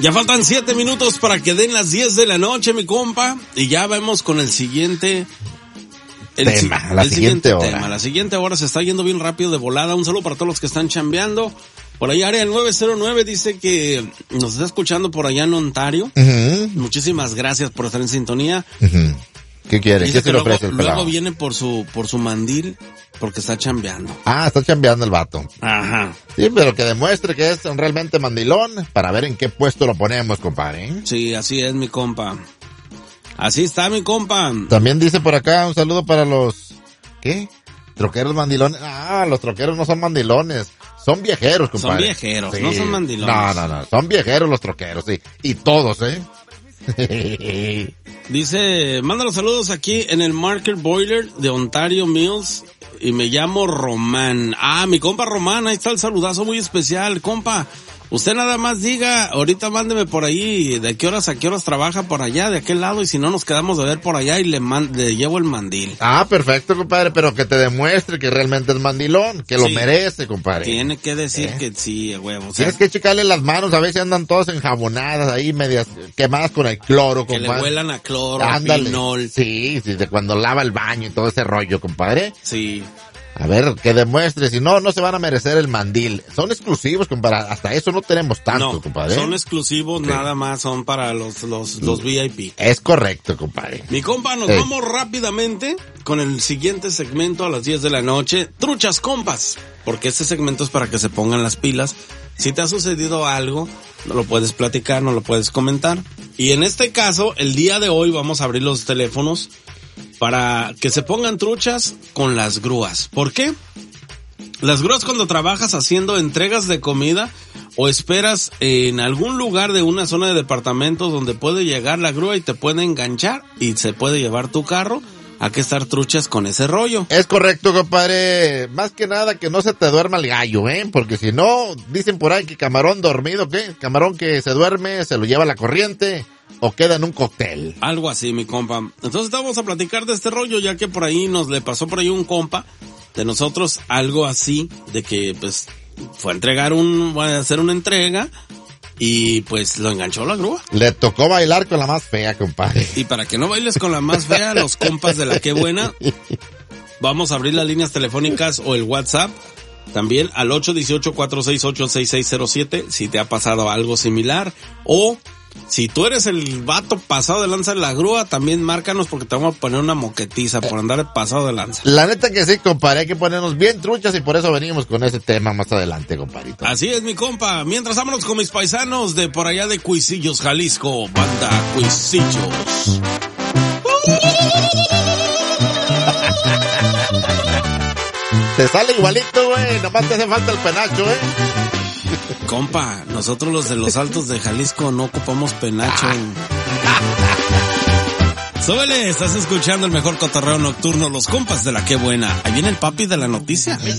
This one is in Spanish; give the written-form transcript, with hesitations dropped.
Ya faltan 7 minutos para que den las 10 de la noche, mi compa. Y ya vemos con el siguiente... La siguiente hora. La siguiente hora se está yendo bien rápido de volada. Un saludo para todos los que están chambeando. Por allá, área 909 dice que nos está escuchando por allá en Ontario. Muchísimas gracias por estar en sintonía. ¿Qué quiere? Dice ¿Qué se le ofrece el pelado? Luego viene por su mandil porque está chambeando. Ah, está chambeando el vato. Ajá. Sí, pero que demuestre que es realmente mandilón para ver en qué puesto lo ponemos, compadre. Sí, así es, mi compa. Así está, mi compa. También dice por acá un saludo para los... ¿Qué? Troqueros mandilones. Ah, los troqueros no son mandilones. Son viajeros, compadre. Son viajeros, sí. No son mandilones. No. Son viajeros los troqueros, sí. Y todos, Dice, manda los saludos aquí en el Market Boiler de Ontario Mills y me llamo Román. Ah, mi compa Román, ahí está el saludazo muy especial, compa. Usted nada más diga, ahorita mándeme por ahí de qué horas a qué horas trabaja por allá, de aquel lado, y si no nos quedamos de ver por allá y le llevo el mandil. Ah, perfecto, compadre, pero que te demuestre que realmente es mandilón, que lo merece, compadre. Tiene que decir que sí, huevo. O sea, tienes que checarle las manos, a veces andan todas enjabonadas ahí, medias quemadas con el cloro, compadre. Que le huelan a cloro, a pinol. Sí, de cuando lava el baño y todo ese rollo, compadre. Sí. A ver, que demuestre, si no, no se van a merecer el mandil. Son exclusivos, compadre, hasta eso no tenemos tanto, compadre. Son exclusivos, nada más, son para los VIP. Es correcto, compadre. Mi compa, nos vamos rápidamente con el siguiente segmento a las 10 de la noche. Truchas compas, porque este segmento es para que se pongan las pilas. Si te ha sucedido algo, no lo puedes platicar, no lo puedes comentar. Y en este caso, el día de hoy vamos a abrir los teléfonos para que se pongan truchas con las grúas. ¿Por qué? Las grúas, cuando trabajas haciendo entregas de comida o esperas en algún lugar de una zona de departamentos donde puede llegar la grúa y te puede enganchar y se puede llevar tu carro, hay que estar truchas con ese rollo. Es correcto, compadre. Más que nada que no se te duerma el gallo, porque si no, dicen por ahí que camarón dormido, ¿qué? Camarón que se duerme, se lo lleva la corriente o queda en un cóctel. Algo así, mi compa. Entonces vamos a platicar de este rollo, ya que por ahí le pasó por ahí un compa de nosotros algo así, de que pues fue a hacer una entrega y pues lo enganchó la grúa. Le tocó bailar con la más fea, compadre. Y para que no bailes con la más fea, los compas de la Qué Buena, vamos a abrir las líneas telefónicas o el WhatsApp también al 818-468-6607 si te ha pasado algo similar, o si tú eres el vato pasado de lanza de la grúa, también márcanos porque te vamos a poner una moquetiza por andar pasado de lanza. La neta que sí, compadre, hay que ponernos bien truchas y por eso venimos con ese tema más adelante, compadrito. Así es, mi compa. Mientras vámonos con mis paisanos de por allá de Cuisillos, Jalisco, banda Cuisillos. Te sale igualito, güey, nomás te hace falta el penacho, Compa, nosotros los de los Altos de Jalisco no ocupamos penacho. Súbele, estás escuchando el mejor cotorreo nocturno, los compas de la Qué Buena. Ahí viene el papi de la noticia.